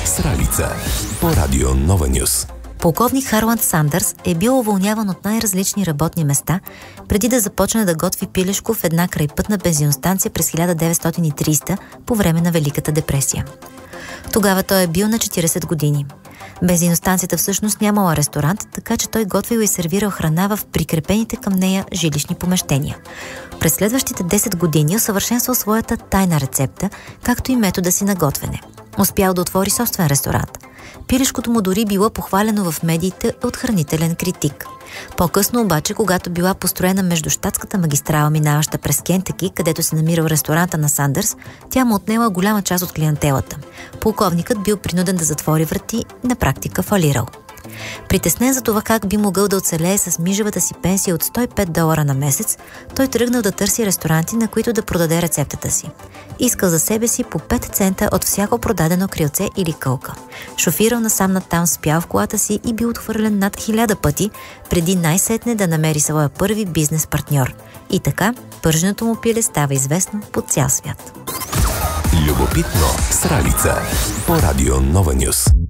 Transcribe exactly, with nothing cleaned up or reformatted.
Сралица по радио Нова Нюс. Полковник Харланд Сандърс е бил уволняван от най-различни работни места, преди да започне да готви пилешко в една крайпътна бензиностанция през хиляда деветстотин и тридесета по време на Великата депресия. Тогава той е бил на четиридесет години. Бензиностанцията всъщност нямала ресторант, така че той готвил и сервирал храна в прикрепените към нея жилищни помещения. През следващите десет години усъвършенствал своята тайна рецепта, както и метода си на готвене. Успял да отвори собствен ресторант. Пилешкото му дори било похвалено в медиите от хранителен критик. По-късно обаче, когато била построена междущатската магистрала, минаваща през Кентъки, където се намирал ресторанта на Сандърс, тя му отнела голяма част от клиентелата. Полковникът бил принуден да затвори врати и на практика фалирал. Притеснен за това как би могъл да оцелее с мижавата си пенсия от сто и пет долара на месец, той тръгнал да търси ресторанти, на които да продаде рецептата си. Искал за себе си по пет цента от всяко продадено крилце или кълка. Шофирал насам натам, спял в колата си и бил отхвърлен над хиляда пъти, преди най-сетне да намери своя първи бизнес партньор. И така, пърженото му пиле става известно по цял свят. Любопитно Сралица по радио Нова Нюс.